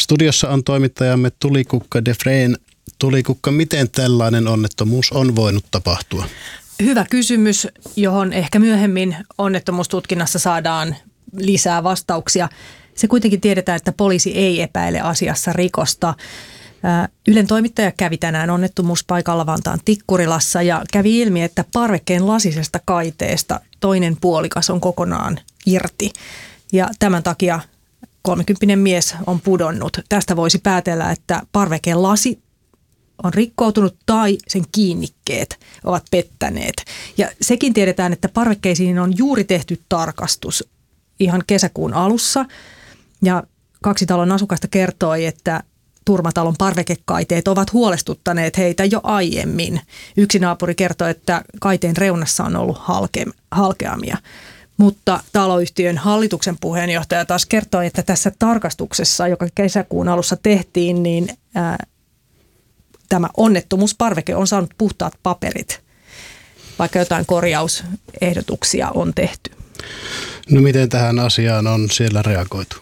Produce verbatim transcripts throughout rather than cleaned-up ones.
Studiossa on toimittajamme Tulikukka Defreen. Tulikukka, miten tällainen onnettomuus on voinut tapahtua? Hyvä kysymys, johon ehkä myöhemmin onnettomuustutkinnassa saadaan lisää vastauksia. Se kuitenkin tiedetään, että poliisi ei epäile asiassa rikosta. Ylen toimittaja kävi tänään onnettomuuspaikalla Vantaan Tikkurilassa ja kävi ilmi, että parvekkeen lasisesta kaiteesta toinen puolikas on kokonaan irti. Ja tämän takia kolmekymppinen mies on pudonnut. Tästä voisi päätellä, että parvekeen lasi on rikkoutunut tai sen kiinnikkeet ovat pettäneet. Ja sekin tiedetään, että parvekkeisiin on juuri tehty tarkastus ihan kesäkuun alussa. Ja kaksi talon asukasta kertoi, että Turmatalon parvekekaiteet ovat huolestuttaneet heitä jo aiemmin. Yksi naapuri kertoi, että kaiteen reunassa on ollut halke- halkeamia. Mutta taloyhtiön hallituksen puheenjohtaja taas kertoi, että tässä tarkastuksessa, joka kesäkuun alussa tehtiin, niin ää, tämä onnettomuusparveke on saanut puhtaat paperit, vaikka jotain korjausehdotuksia on tehty. No miten tähän asiaan on siellä reagoitu?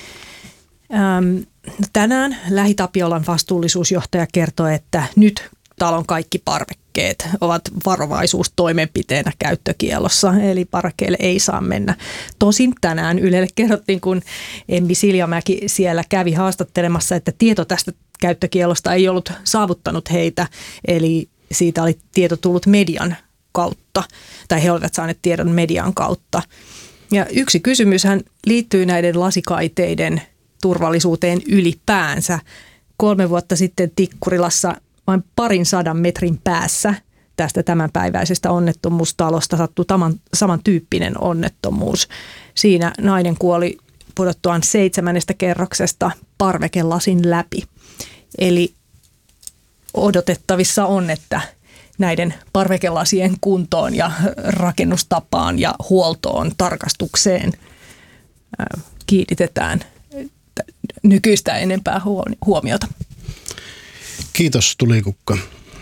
Ähm, tänään Lähi-Tapiolan vastuullisuusjohtaja kertoi, että nyt talon kaikki parvekkeet ovat varovaisuustoimenpiteenä käyttökiellossa, eli parvekkeelle ei saa mennä. Tosin tänään Ylelle kerrottiin, kun Emmi Siljamäki siellä kävi haastattelemassa, että tieto tästä käyttökiellosta ei ollut saavuttanut heitä, eli siitä oli tieto tullut median kautta, tai he olivat saaneet tiedon median kautta. Ja yksi kysymyshän liittyy näiden lasikaiteiden turvallisuuteen ylipäänsä. Kolme vuotta sitten Tikkurilassa vain parin sadan metrin päässä tästä tämänpäiväisestä onnettomuustalosta sattui taman, samantyyppinen onnettomuus. Siinä nainen kuoli pudottuaan seitsemännestä kerroksesta parvekelasin läpi. Eli odotettavissa on, että näiden parvekelasien kuntoon ja rakennustapaan ja huoltoon, tarkastukseen kiinnitetään nykyistä enempää huomiota. Kiitos, Tulikukka.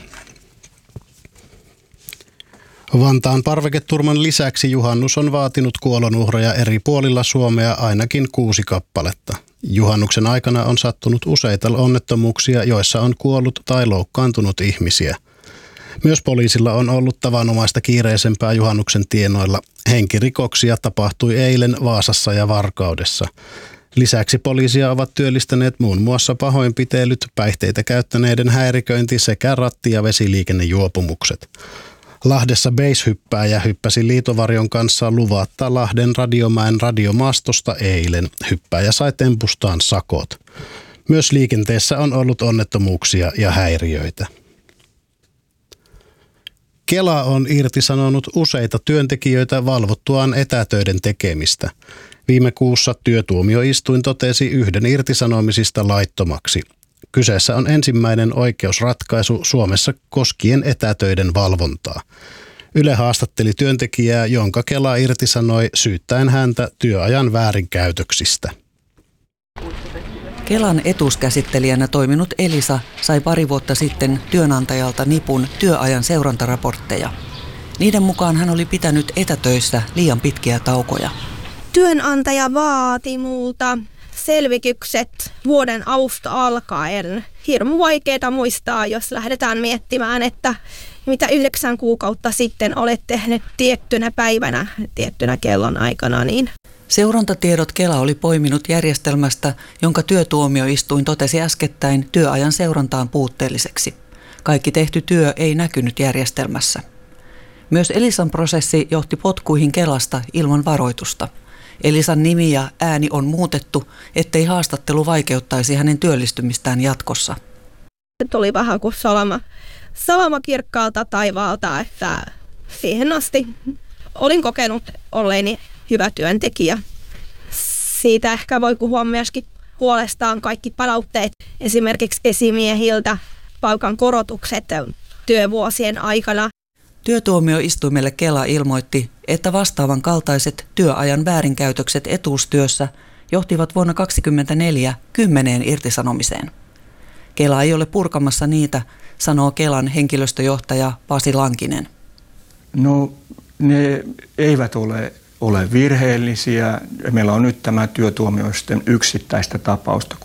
Vantaan parveketurman lisäksi juhannus on vaatinut kuolonuhreja eri puolilla Suomea ainakin kuusi kappaletta. Juhannuksen aikana on sattunut useita onnettomuuksia, joissa on kuollut tai loukkaantunut ihmisiä. Myös poliisilla on ollut tavanomaista kiireisempää juhannuksen tienoilla. Henkirikoksia tapahtui eilen Vaasassa ja Varkaudessa. Lisäksi poliisia ovat työllistäneet muun muassa pahoinpitelyt, päihteitä käyttäneiden häiriköinti sekä ratti- ja vesiliikennejuopumukset. Lahdessa beishyppääjä hyppäsi liitovarjon kanssa luvatta Lahden Radiomäen radiomastosta eilen. Hyppääjä sai tempustaan sakot. Myös liikenteessä on ollut onnettomuuksia ja häiriöitä. Kela on irtisanonut useita työntekijöitä valvottuaan etätöiden tekemistä. Viime kuussa työtuomioistuin totesi yhden irtisanomisista laittomaksi. Kyseessä on ensimmäinen oikeusratkaisu Suomessa koskien etätöiden valvontaa. Yle haastatteli työntekijää, jonka Kela irtisanoi syyttäen häntä työajan väärinkäytöksistä. Kelan etuuskäsittelijänä toiminut Elisa sai pari vuotta sitten työnantajalta nipun työajan seurantaraportteja. Niiden mukaan hän oli pitänyt etätöissä liian pitkiä taukoja. Työnantaja vaati multa selvitykset vuoden alusta alkaen. Hirmu vaikeaa muistaa, jos lähdetään miettimään, että mitä yhdeksän kuukautta sitten olet tehnyt tiettynä päivänä, tiettynä kellon aikana. Niin. Seurantatiedot Kela oli poiminut järjestelmästä, jonka työtuomioistuin totesi äskettäin työajan seurantaan puutteelliseksi. Kaikki tehty työ ei näkynyt järjestelmässä. Myös Elisan prosessi johti potkuihin Kelasta ilman varoitusta. Elisan nimi ja ääni on muutettu, ettei haastattelu vaikeuttaisi hänen työllistymistään jatkossa. Se tuli vähän kuin salama, salama kirkkaalta taivaalta, että siihen asti olin kokenut olleeni hyvä työntekijä. Siitä ehkä voi puhua myöskin huolestaan kaikki palautteet, esimerkiksi esimiehiltä, palkan korotukset työvuosien aikana. Työtuomioistuimelle Kela ilmoitti, että vastaavan kaltaiset työajan väärinkäytökset etuustyössä johtivat vuonna kaksituhattakaksikymmentäneljä kymmeneen irtisanomiseen. Kela ei ole purkamassa niitä, sanoo Kelan henkilöstöjohtaja Pasi Lankinen. No ne eivät ole, ole virheellisiä. Meillä on nyt tämä työtuomioistuimen yksittäistä tapausta